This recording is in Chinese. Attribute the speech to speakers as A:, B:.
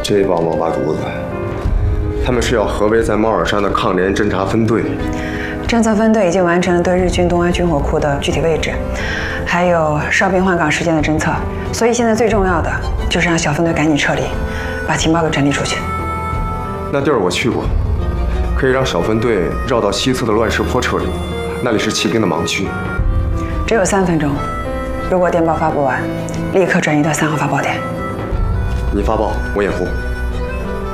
A: 这帮王八犊子，他们是要合围在猫耳山的抗联侦察分队。
B: 侦测分队已经完成了对日军东安军火库的具体位置，还有哨兵换岗时间的侦测。所以现在最重要的就是让小分队赶紧撤离，把情报给传递出去。
A: 那地儿我去过，可以让小分队绕到西侧的乱石坡撤离，那里是骑兵的盲区。
B: 只有3分钟，如果电报发布完，立刻转移到3号发报点。
A: 你发报，我掩护。